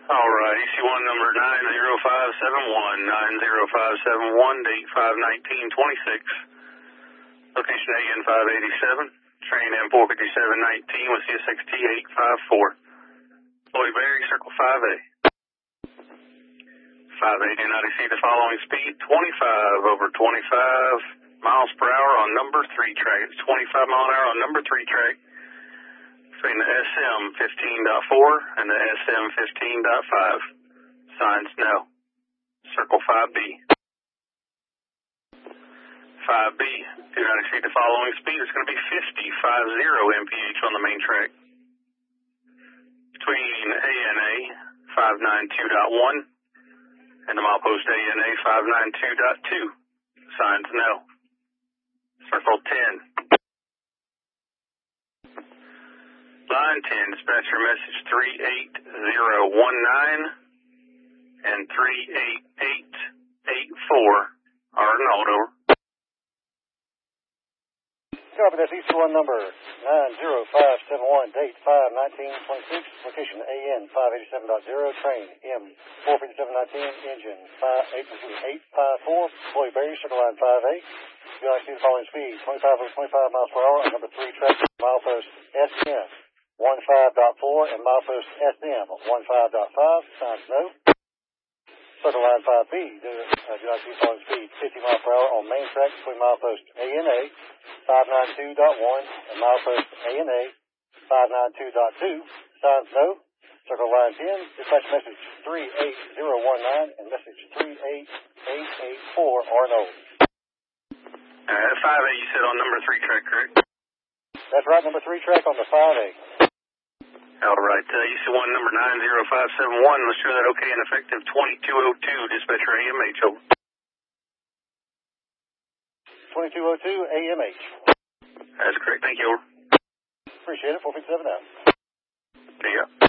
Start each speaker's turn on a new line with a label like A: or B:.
A: All right, EC1 number 90571, 90571, date 5/19/26. Location AN 587, train M45719 with CSXT 854. Lloyd Berry, Circle 5A. 5A, do not exceed the following speed, 25 over 25 miles per hour on number 3 track. It's 25 mile an hour on number 3 track between the SM 15.4 and the SM 15.5. Signs no. Circle 5B. 5B, do not exceed the following speed. It's going to be 50 mph on the main track. Between ANA 592.1 and the milepost ANA 592.2. Signs no. Circle 10. Line 10, dispatcher message 38019 and 38884. Arnold, over.
B: Copy, that's EC1 number 90571, date 5/19/26, location AN 587.0, train M45719, engine 854, Lloyd Berry, Circle Line 5A. Do not exceed the following speed, 25 over 25 miles per hour on number 3 track, milepost SM 15.4 and milepost SM 15.5. Signs no. Circle Line 5B, do not exceed the following speed, 50 miles per hour on main track between milepost ANA 592.1 and milepost ANA 592.2. Signs no. Circle Line 10, dispatch message 38019 and message 38884 are no.
A: 5A, you said on number 3 track, correct?
B: That's right, number 3 track on the 5A.
A: All right, EC1 number 90571, let's show that okay and effective 2202, dispatcher AMH, over.
B: 2202 AMH.
A: That's correct, thank you, over.
B: Appreciate it, 457 out.
A: See ya.